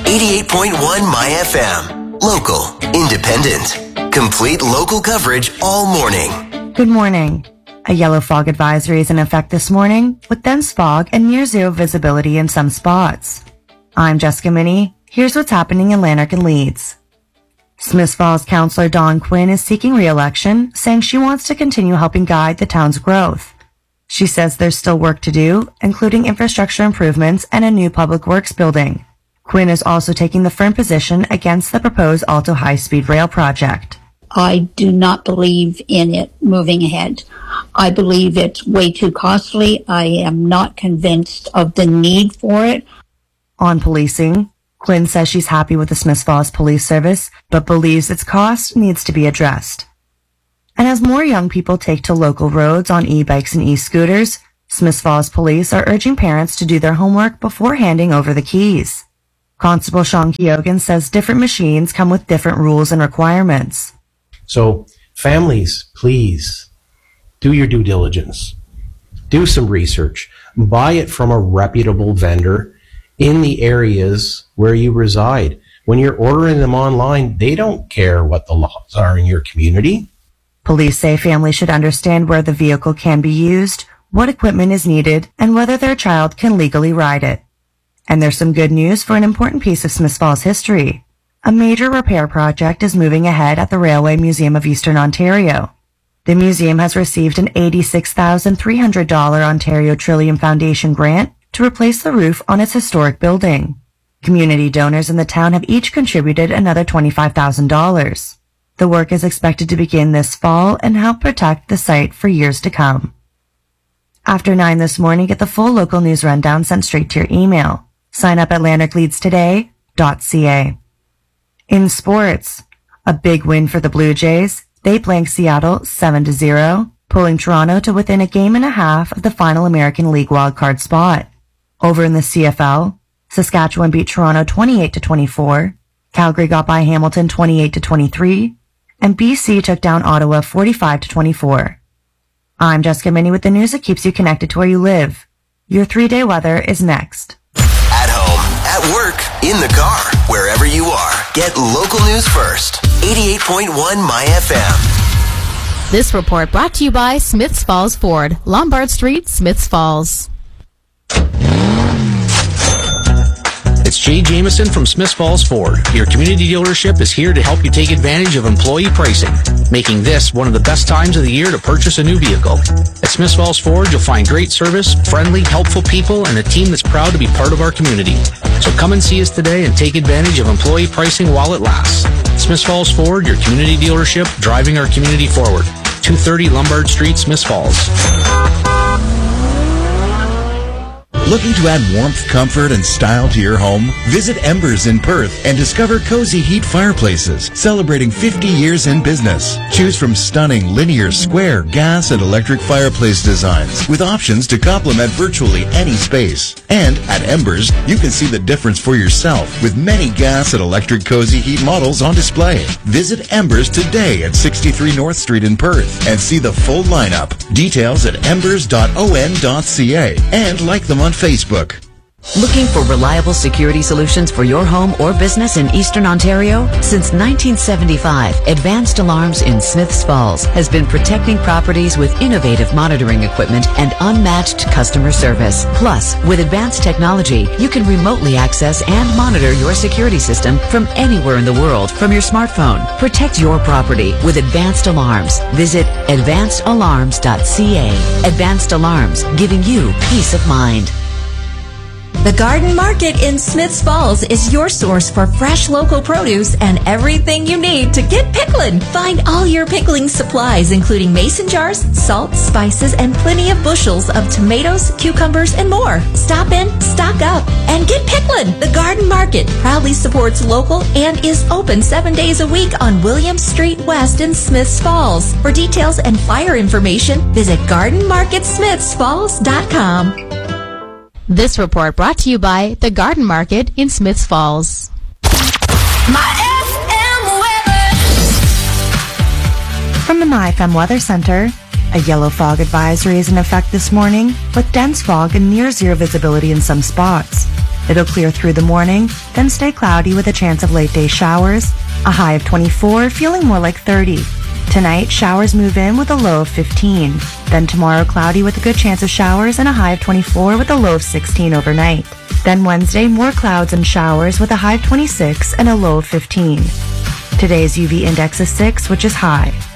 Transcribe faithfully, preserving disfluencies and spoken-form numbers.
eighty-eight point one My F M. Local, independent, complete local coverage all morning. Good morning. A yellow fog advisory is in effect this morning with dense fog and near zero visibility in some spots. I'm Jessica Minnie. Here's what's happening in Lanark and Leeds. Smiths Falls Councillor Dawn Quinn is seeking re-election, saying she wants to continue helping guide the town's growth. She says there's still work to do, including infrastructure improvements and a new public works building. Quinn is also taking the firm position against the proposed Alto high-speed rail project. I do not believe in it moving ahead. I believe it's way too costly. I am not convinced of the need for it. On policing, Quinn says she's happy with the Smiths Falls Police Service, but believes its cost needs to be addressed. And as more young people take to local roads on e-bikes and e-scooters, Smiths Falls Police are urging parents to do their homework before handing over the keys. Constable Sean Keoghan says different machines come with different rules and requirements. So, families, please, do your due diligence. Do some research. Buy it from a reputable vendor in the areas where you reside. When you're ordering them online, they don't care what the laws are in your community. Police say families should understand where the vehicle can be used, what equipment is needed, and whether their child can legally ride it. And there's some good news for an important piece of Smiths Falls history. A major repair project is moving ahead at the Railway Museum of Eastern Ontario. The museum has received an eighty-six thousand three hundred dollars Ontario Trillium Foundation grant to replace the roof on its historic building. Community donors in the town have each contributed another twenty-five thousand dollars. The work is expected to begin this fall and help protect the site for years to come. After nine this morning, get the full local news rundown sent straight to your email. Sign up at lanark leeds today dot c a. In sports, a big win for the Blue Jays. They blanked Seattle seven to zero, pulling Toronto to within a game and a half of the final American League wildcard spot. Over in the C F L, Saskatchewan beat Toronto twenty-eight to twenty-four, Calgary got by Hamilton twenty-eight to twenty-three, and B C took down Ottawa forty-five to twenty-four. I'm Jessica Minnie with the news that keeps you connected to where you live. Your three-day weather is next. At home, at work, in the car, wherever you are. Get local news first. eighty-eight point one My F M. This report brought to you by Smiths Falls Ford, Lombard Street, Smiths Falls. It's Jay Jameson from Smiths Falls Ford. Your community dealership is here to help you take advantage of employee pricing, making this one of the best times of the year to purchase a new vehicle. At Smiths Falls Ford, you'll find great service, friendly, helpful people, and a team that's proud to be part of our community. So come and see us today and take advantage of employee pricing while it lasts. Smiths Falls Ford, your community dealership, driving our community forward. two thirty Lombard Street, Smiths Falls. Looking to add warmth, comfort, and style to your home? Visit Embers in Perth and discover cozy heat fireplaces, celebrating fifty years in business. Choose from stunning linear, square, gas, and electric fireplace designs with options to complement virtually any space. And at Embers, you can see the difference for yourself with many gas and electric cozy heat models on display. Visit Embers today at sixty-three North Street in Perth and see the full lineup. Details at embers dot o n dot c a and like them on Facebook. Looking for reliable security solutions for your home or business in Eastern Ontario? Since nineteen seventy-five, Advanced Alarms in Smiths Falls has been protecting properties with innovative monitoring equipment and unmatched customer service. Plus, with advanced technology, you can remotely access and monitor your security system from anywhere in the world from your smartphone. Protect your property with Advanced Alarms. Visit advanced alarms dot c a. Advanced Alarms, giving you peace of mind. The Garden Market in Smiths Falls is your source for fresh local produce and everything you need to get pickling. Find all your pickling supplies, including mason jars, salt, spices, and plenty of bushels of tomatoes, cucumbers, and more. Stop in, stock up, and get pickling. The Garden Market proudly supports local and is open seven days a week on William Street West in Smiths Falls. For details and flyer information, visit garden market smiths falls dot com. This report brought to you by the Garden Market in Smiths Falls. My F M weather. From the My F M Weather Center, a yellow fog advisory is in effect this morning with dense fog and near zero visibility in some spots. It'll clear through the morning, then stay cloudy with a chance of late day showers. A high of twenty-four, feeling more like thirty. Tonight, showers move in with a low of fifteen. Then tomorrow, cloudy with a good chance of showers and a high of twenty-four with a low of sixteen overnight. Then Wednesday, more clouds and showers with a high of twenty-six and a low of fifteen. Today's U V index is six, which is high.